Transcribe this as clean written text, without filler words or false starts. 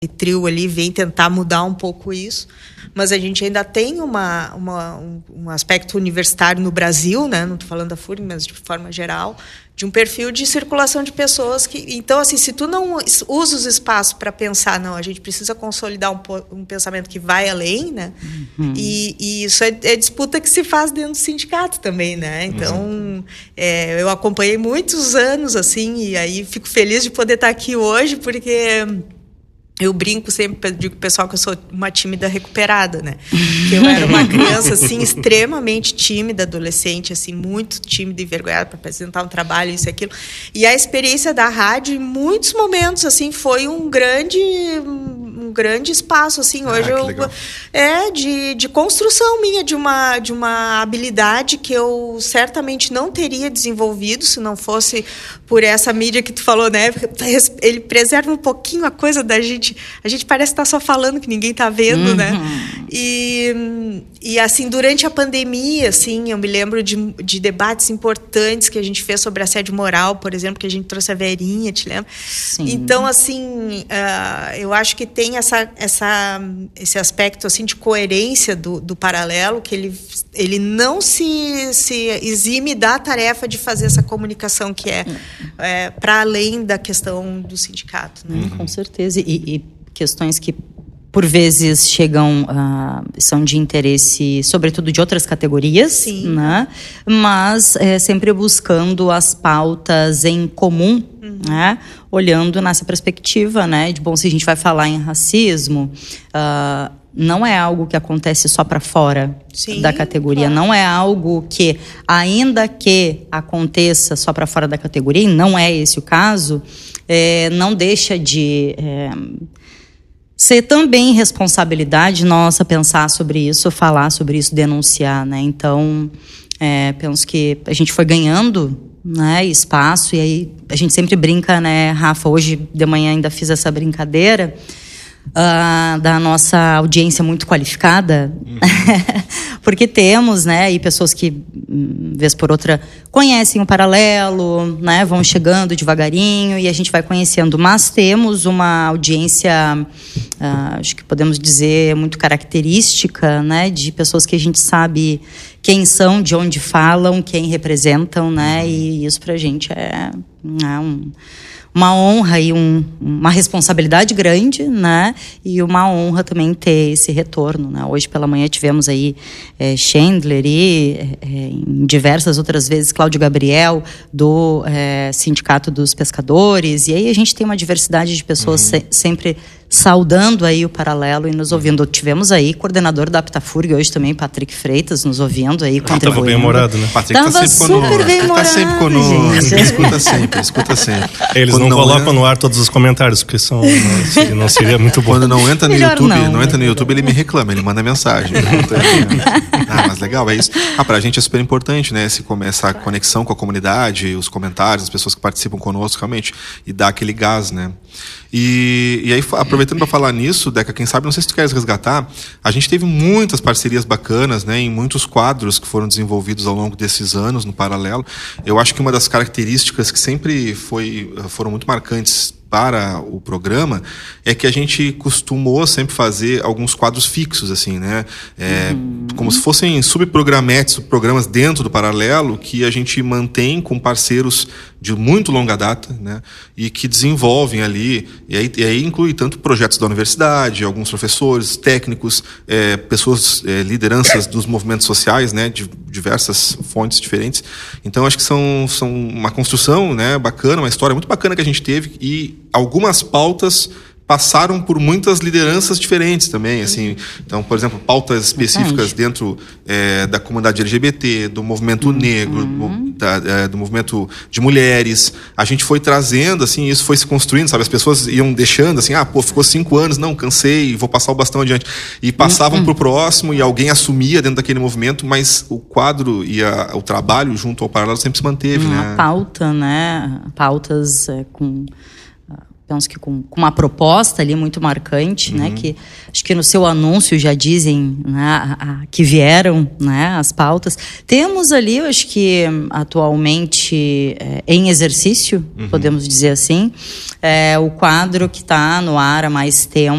trio ali vem tentar mudar um pouco isso, mas a gente ainda tem um aspecto universitário no Brasil, né? Não estou falando da FURG, mas de forma geral, de um perfil de circulação de pessoas que... Então, assim, se tu não usa os espaços para pensar, não, a gente precisa consolidar um pensamento que vai além, né? E isso é disputa que se faz dentro do sindicato também, né? Então, eu acompanhei muitos anos, assim, e aí fico feliz de poder estar aqui hoje, porque... Eu brinco sempre, digo pro pessoal que eu sou uma tímida recuperada, né? Que eu era uma criança, assim, extremamente tímida, adolescente, assim, muito tímida e envergonhada para apresentar um trabalho, isso e aquilo. E a experiência da rádio, em muitos momentos, assim, foi um grande espaço, assim. Hoje de construção minha, de uma habilidade que eu certamente não teria desenvolvido se não fosse por essa mídia que tu falou, né? Ele preserva um pouquinho a coisa da gente. A gente parece estar só falando que ninguém está vendo, né? E assim, durante a pandemia, assim, eu me lembro de debates importantes que a gente fez sobre assédio moral, por exemplo, que a gente trouxe a Verinha, te lembra? Sim. Então, assim, eu acho que tem esse aspecto, assim, de coerência do paralelo, que ele não se exime da tarefa de fazer essa comunicação que é para além da questão do sindicato, né? Com certeza. E questões que, por vezes, são de interesse, sobretudo de outras categorias. Sim. Né? Mas sempre buscando as pautas em comum, né? Olhando nessa perspectiva, né? De, bom, se a gente vai falar em racismo, não é algo que acontece só para fora. Sim, da categoria. Claro. Não é algo que, ainda que aconteça só para fora da categoria, e não é esse o caso, não deixa de... ser também responsabilidade nossa pensar sobre isso, falar sobre isso, denunciar, né? Então, penso que a gente foi ganhando, né, espaço, e aí a gente sempre brinca, né, Rafa? Hoje de manhã ainda fiz essa brincadeira da nossa audiência muito qualificada, porque temos, né, aí pessoas que, vez por outra, conhecem o paralelo, né, vão chegando devagarinho e a gente vai conhecendo, mas temos uma audiência, acho que podemos dizer, muito característica, né, de pessoas que a gente sabe quem são, de onde falam, quem representam, né, e isso pra gente é uma honra e uma responsabilidade grande, né? E uma honra também ter esse retorno, né? Hoje pela manhã tivemos aí Chandler e em diversas outras vezes Cláudio Gabriel do Sindicato dos Pescadores, e aí a gente tem uma diversidade de pessoas sempre saudando aí o paralelo e nos ouvindo. Tivemos aí coordenador da Aptafurg hoje também, Patrick Freitas, nos ouvindo aí, contribuindo. Estava bem humorado, né? Patrick estava super bem humorado. Está sempre conosco, escuta sempre. Eles não colocam no ar todos os comentários, porque não seria muito bom. Quando não entra no YouTube, ele me reclama, ele manda mensagem. Mas legal, é isso. Pra gente é super importante, né? Essa conexão com a comunidade, os comentários, as pessoas que participam conosco, realmente, e dá aquele gás, né? E aí, aproveitando para falar nisso, Deca, quem sabe, não sei se tu queres resgatar, a gente teve muitas parcerias bacanas, né, em muitos quadros que foram desenvolvidos ao longo desses anos no Paralelo. Eu acho que uma das características que sempre foram muito marcantes para o programa é que a gente costumou sempre fazer alguns quadros fixos, assim, né? Como se fossem subprogramas dentro do Paralelo que a gente mantém com parceiros de muito longa data, né? E que desenvolvem ali, e aí inclui tanto projetos da universidade, alguns professores, técnicos, pessoas, lideranças dos movimentos sociais, né? De diversas fontes diferentes. Então, acho que são uma construção, né, bacana, uma história muito bacana que a gente teve, e algumas pautas passaram por muitas lideranças diferentes também, assim. Então, por exemplo, pautas específicas dentro da comunidade LGBT, do movimento negro, do movimento de mulheres. A gente foi trazendo, assim, isso foi se construindo, sabe? As pessoas iam deixando, assim, ficou 5 anos, não, cansei, vou passar o bastão adiante. E passavam pro próximo e alguém assumia dentro daquele movimento, mas o quadro e o trabalho junto ao Paralelo sempre se manteve, né? A pauta, né? Pautas com... penso que com uma proposta ali muito marcante, né, que acho que no seu anúncio já dizem, né, que vieram, né, as pautas. Temos ali, eu acho que atualmente em exercício, podemos dizer assim, o quadro que está no ar há mais tempo,